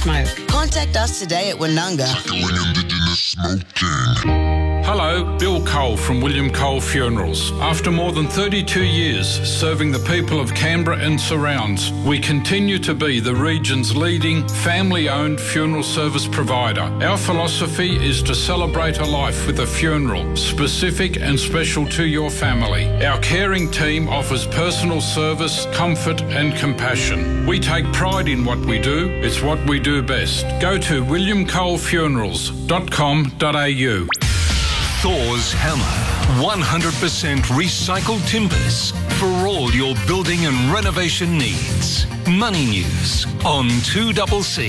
smoke. Contact us today at Woonunga. Tackling Indigenous smoking. Hello, Bill Cole from William Cole Funerals. After more than 32 years serving the people of Canberra and surrounds, we continue to be the region's leading family-owned funeral service provider. Our philosophy is to celebrate a life with a funeral, specific and special to your family. Our caring team offers personal service, comfort and compassion. We take pride in what we do. It's what we do best. Go to williamcolefunerals.com.au. Thor's Hammer. 100% recycled timbers for all your building and renovation needs. Money News on 2CC.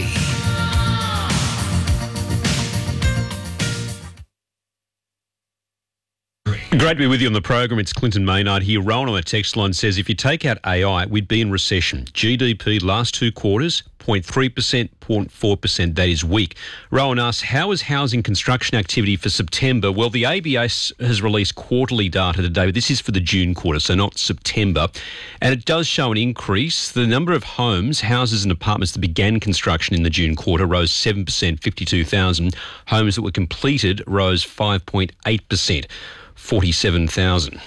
Great to be with you on the program. It's Clinton Maynard here. Rowan on the text line says, if you take out AI, we'd be in recession. GDP last 2 quarters, 0.3%, 0.4%. That is weak. Rowan asks, how is housing construction activity for September? Well, the ABS has released quarterly data today, but this is for the June quarter, so not September. And it does show an increase. The number of homes, houses and apartments that began construction in the June quarter rose 7%, 52,000. Homes that were completed rose 5.8%. 47,000.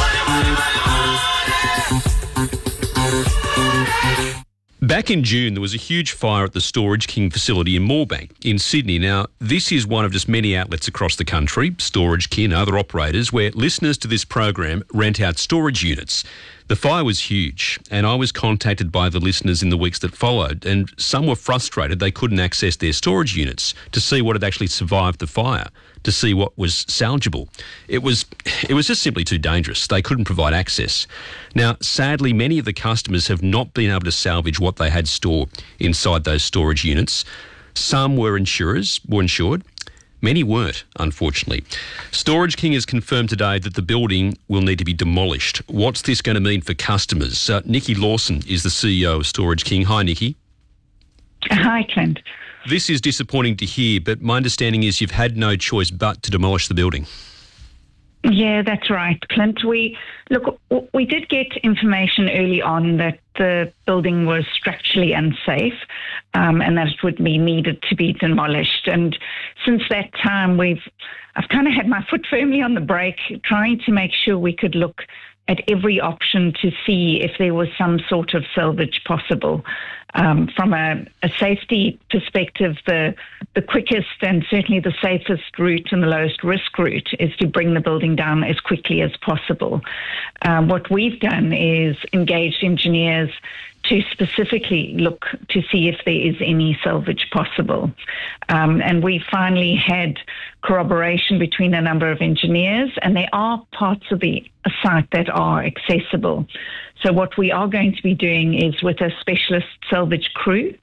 Back in June, there was a huge fire at the Storage King facility in Moorebank in Sydney. Now, this is one of just many outlets across the country, Storage King and other operators, where listeners to this program rent out storage units. The fire was huge, and I was contacted by the listeners in the weeks that followed, and some were frustrated they couldn't access their storage units to see what had actually survived the fire, to see what was salvageable. It was just simply too dangerous. They couldn't provide access. Now, sadly, many of the customers have not been able to salvage what they had stored inside those storage units. Some were insured. Many weren't, unfortunately. Storage King has confirmed today that the building will need to be demolished. What's this going to mean for customers? Nikki Lawson is the CEO of Storage King. Hi, Nikki. Hi, Clint. This is disappointing to hear, but my understanding is you've had no choice but to demolish the building. Yeah, that's right, Clint. We did get information early on that the building was structurally unsafe and that it would be needed to be demolished. And since that time, I've kind of had my foot firmly on the brake, trying to make sure we could look at every option to see if there was some sort of salvage possible. From a safety perspective, the quickest and certainly the safest route and the lowest risk route is to bring the building down as quickly as possible. What we've done is engaged engineers to specifically look to see if there is any salvage possible. And we finally had corroboration between a number of engineers, and there are parts of the site that are accessible. So what we are going to be doing is, with a specialist salvage crew,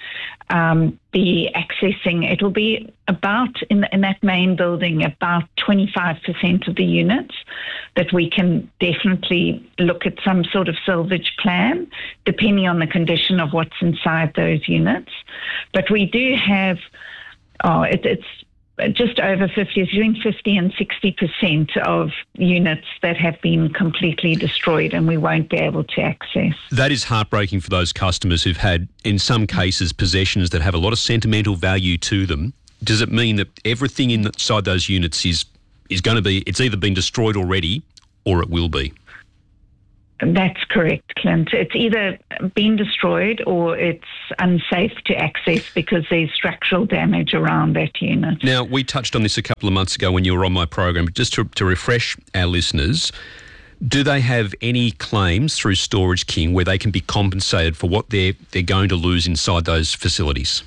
be accessing, it'll be about, in that main building, about 25% of the units that we can definitely look at some sort of salvage plan, depending on the condition of what's inside those units. But we do have, it's just over 50, between 50 and 60% of units that have been completely destroyed and we won't be able to access. That is heartbreaking for those customers who've had, in some cases, possessions that have a lot of sentimental value to them. Does it mean that everything inside those units is going to be, it's either been destroyed already or it will be? That's correct, Clint. It's either been destroyed or it's unsafe to access because there's structural damage around that unit. Now, we touched on this a couple of months ago when you were on my program, but just to refresh our listeners, do they have any claims through Storage King where they can be compensated for what they're going to lose inside those facilities?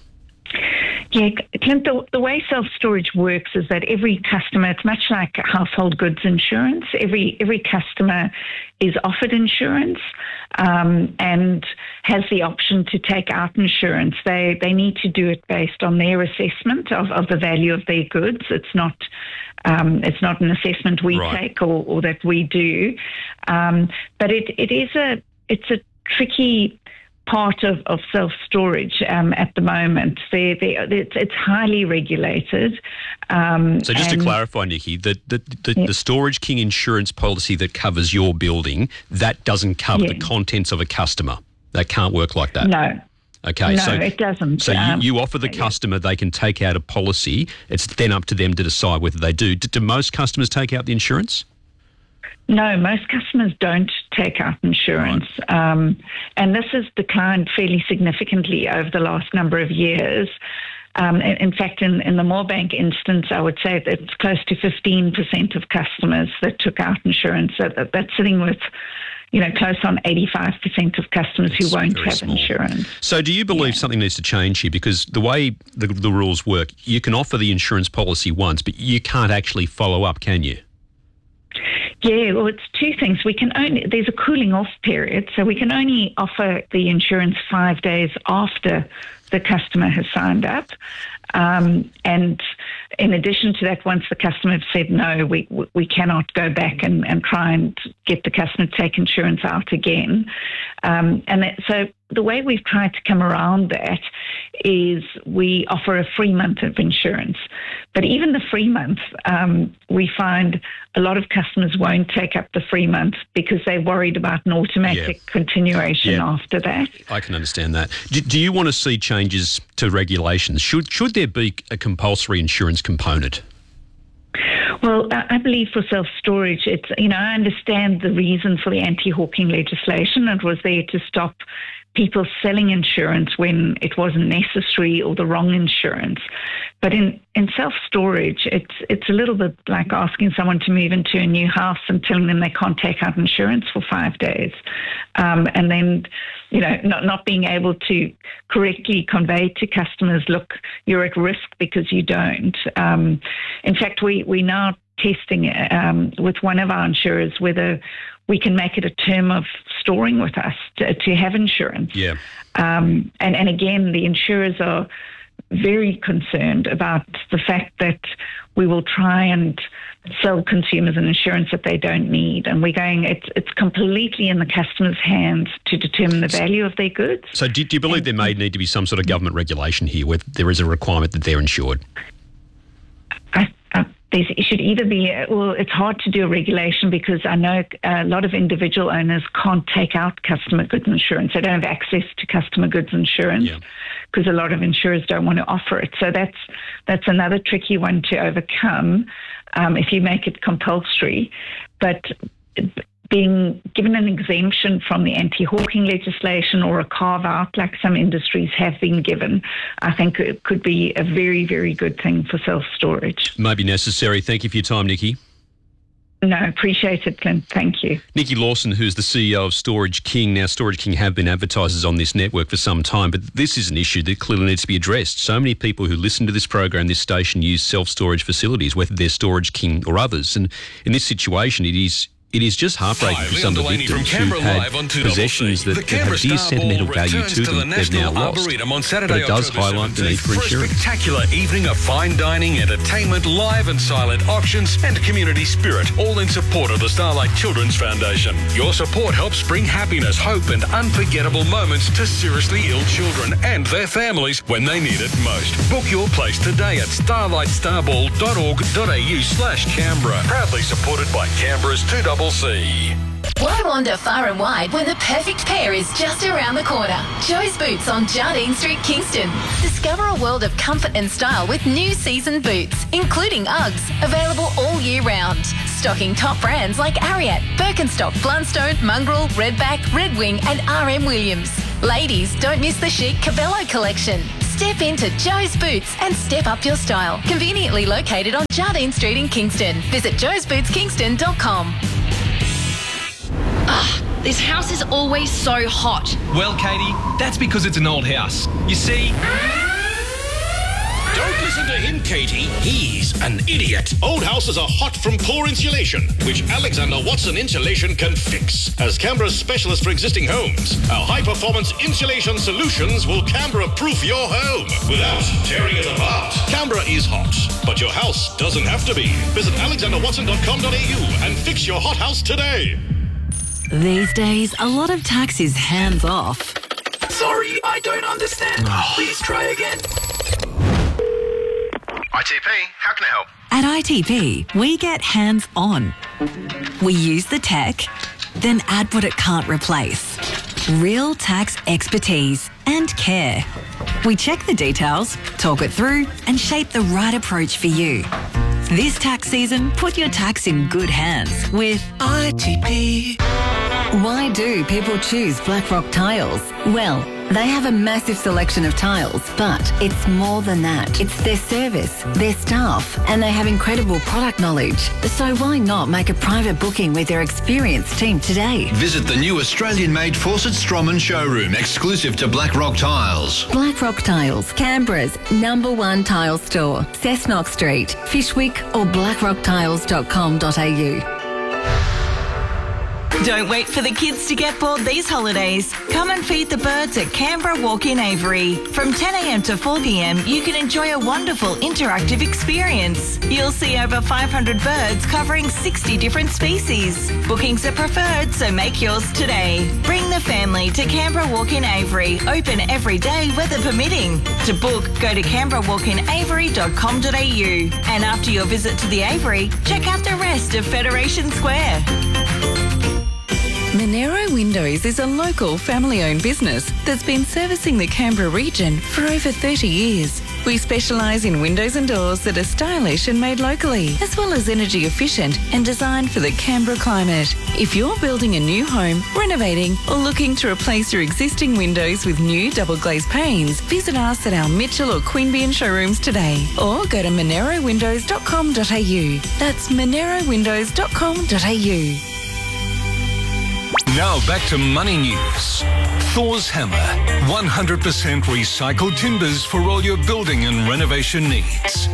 Yeah, Clint, the way self-storage works is that every customer, it's much like household goods insurance. Every customer is offered insurance and has the option to take out insurance. They need to do it based on their assessment of the value of their goods. It's not an assessment we take or that we do. But it's a tricky part of self-storage at the moment. It's highly regulated. So just to clarify, Nikki, the Storage King insurance policy that covers your building, that doesn't cover the contents of a customer. That can't work like that. No. Okay, No, it doesn't. So you offer the customer they can take out a policy. It's then up to them to decide whether they do. Do most customers take out the insurance? No, most customers don't take out insurance. And this has declined fairly significantly over the last number of years. In fact, in the Moorebank instance, I would say that it's close to 15% of customers that took out insurance. So that's sitting with, close on 85% of customers who won't have insurance. So do you believe something needs to change here? Because the way the rules work, you can offer the insurance policy once, but you can't actually follow up, can you? Yeah, well, it's two things. There's a cooling off period, so we can only offer the insurance 5 days after the customer has signed up. And in addition to that, once the customer has said no, we cannot go back and try and get the customer to take insurance out again. So the way we've tried to come around that is we offer a free month of insurance. But even the free month, we find a lot of customers won't take up the free month because they're worried about an automatic continuation after that. I can understand that. Do you want to see changes to regulations? Should there be a compulsory insurance component? Well, I believe for self-storage, I understand the reason for the anti-hawking legislation. It was there to stop people selling insurance when it wasn't necessary or the wrong insurance. But in self-storage, it's a little bit like asking someone to move into a new house and telling them they can't take out insurance for 5 days. And then, not being able to correctly convey to customers, look, you're at risk because you don't. In fact, we're now testing with one of our insurers whether we can make it a term of storing with us to have insurance. Yeah. And again, the insurers are very concerned about the fact that we will try and sell consumers an insurance that they don't need. And we're going, it's completely in the customer's hands to determine the value of their goods. So do you believe there may need to be some sort of government regulation here where there is a requirement that they're insured? It should either be, it's hard to do a regulation because I know a lot of individual owners can't take out customer goods insurance. They don't have access to customer goods insurance because a lot of insurers don't want to offer it. So that's another tricky one to overcome if you make it compulsory. But being given an exemption from the anti-hawking legislation or a carve-out like some industries have been given, I think it could be a very, very good thing for self-storage. May be necessary. Thank you for your time, Nikki. No, appreciate it, Clint. Thank you. Nikki Lawson, who's the CEO of Storage King. Now, Storage King have been advertisers on this network for some time, but this is an issue that clearly needs to be addressed. So many people who listen to this program, this station, use self-storage facilities, whether they're Storage King or others. And in this situation, it is just heartbreaking for some of the victims who've had possessions that have dear sentimental value to them they've now lost. But it does highlight the need for insurance. A spectacular evening of fine dining, entertainment, live and silent auctions and community spirit, all in support of the Starlight Children's Foundation. Your support helps bring happiness, hope and unforgettable moments to seriously ill children and their families when they need it most. Book your place today at starlightstarbowl.org.au/Canberra. Proudly supported by Canberra's 2CC. Why wander far and wide when the perfect pair is just around the corner? Joe's Boots on Jardine Street, Kingston. Discover a world of comfort and style with new season boots, including Uggs, available all year round. Stocking top brands like Ariat, Birkenstock, Blundstone, Mongrel, Redback, Red Wing and RM Williams. Ladies, don't miss the chic Cabello collection. Step into Joe's Boots and step up your style. Conveniently located on Jardine Street in Kingston. Visit joesbootskingston.com. This house is always so hot. Well, Katie, that's because it's an old house. You see... Don't listen to him, Katie. He's an idiot. Old houses are hot from poor insulation, which Alexander Watson Insulation can fix. As Canberra's specialist for existing homes, our high-performance insulation solutions will Canberra-proof your home without tearing it apart. Canberra is hot, but your house doesn't have to be. Visit alexanderwatson.com.au and fix your hot house today. These days, a lot of tax is hands-off. Sorry, I don't understand. Please try again. ITP, how can I help? At ITP, we get hands-on. We use the tech, then add what it can't replace. Real tax expertise and care. We check the details, talk it through, and shape the right approach for you. This tax season, put your tax in good hands with ITP. Why do people choose Blackrock Tiles? Well, they have a massive selection of tiles, but it's more than that. It's their service, their staff, and they have incredible product knowledge. So why not make a private booking with their experienced team today? Visit the new Australian-made Fawcett Stroman showroom, exclusive to Blackrock Tiles. Blackrock Tiles, Canberra's #1 tile store. Cessnock Street, Fishwick or blackrocktiles.com.au. Don't wait for the kids to get bored these holidays. Come and feed the birds at Canberra Walk-in Avery. From 10 a.m. to 4 p.m, you can enjoy a wonderful interactive experience. You'll see over 500 birds covering 60 different species. Bookings are preferred, so make yours today. Bring the family to Canberra Walk-in Avery. Open every day, weather permitting. To book, go to canberrawalkinavery.com.au. And after your visit to the Avery, check out the rest of Federation Square. Monero Windows is a local family-owned business that's been servicing the Canberra region for over 30 years. We specialise in windows and doors that are stylish and made locally, as well as energy efficient and designed for the Canberra climate. If you're building a new home, renovating or looking to replace your existing windows with new double glazed panes, visit us at our Mitchell or Queanbeyan showrooms today, or go to monerowindows.com.au. That's monerowindows.com.au. Now back to Money News. Thor's Hammer. 100% recycled timbers for all your building and renovation needs.